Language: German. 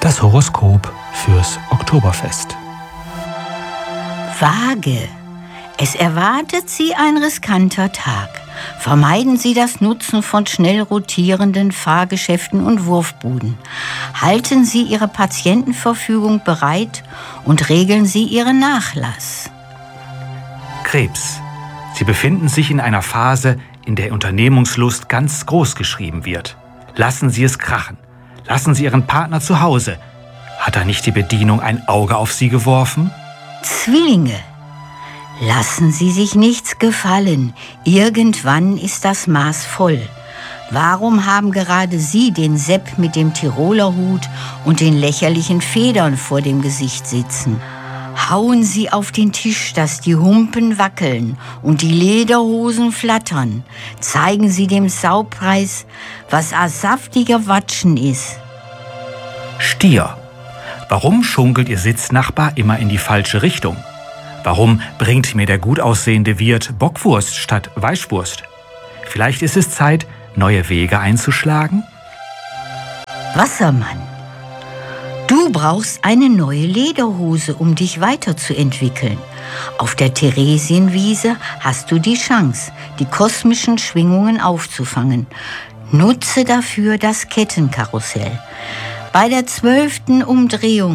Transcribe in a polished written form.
Das Horoskop fürs Oktoberfest. Waage. Es erwartet Sie ein riskanter Tag. Vermeiden Sie das Nutzen von schnell rotierenden Fahrgeschäften und Wurfbuden. Halten Sie Ihre Patientenverfügung bereit und regeln Sie Ihren Nachlass. Krebs. Sie befinden sich in einer Phase, in der Unternehmungslust ganz groß geschrieben wird. Lassen Sie es krachen. Lassen Sie Ihren Partner zu Hause. Hat da nicht die Bedienung ein Auge auf Sie geworfen? Zwillinge. Lassen Sie sich nichts gefallen. Irgendwann ist das Maß voll. Warum haben gerade Sie den Sepp mit dem Tiroler Hut und den lächerlichen Federn vor dem Gesicht sitzen? Hauen Sie auf den Tisch, dass die Humpen wackeln und die Lederhosen flattern. Zeigen Sie dem Saupreis, was saftiger Watschen ist. Stier. Warum schunkelt Ihr Sitznachbar immer in die falsche Richtung? Warum bringt mir der gut aussehende Wirt Bockwurst statt Weißwurst? Vielleicht ist es Zeit, neue Wege einzuschlagen? Wassermann. Du brauchst eine neue Lederhose, um dich weiterzuentwickeln. Auf der Theresienwiese hast du die Chance, die kosmischen Schwingungen aufzufangen. Nutze dafür das Kettenkarussell. Bei der 12. Umdrehung